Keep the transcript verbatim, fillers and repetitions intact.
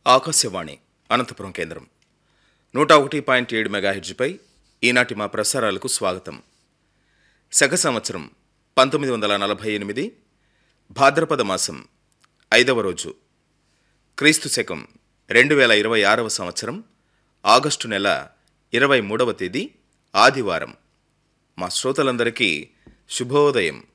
ఆకాశవాణి అనంతపురం కేంద్రం నూట ఒకటి పాయింట్ ఏడు మెగాహెర్ట్జ్పై ఈనాటి మా ప్రసారాలకు స్వాగతం. శక సంవత్సరం పంతొమ్మిది వందల నలభై ఎనిమిది భాద్రపద మాసం ఐదవ రోజు, క్రీస్తు శకం రెండు వేల ఇరవై ఆరవ సంవత్సరం ఆగస్టు నెల ఇరవై మూడవ తేదీ ఆదివారం. మా శ్రోతలందరికీ శుభోదయం.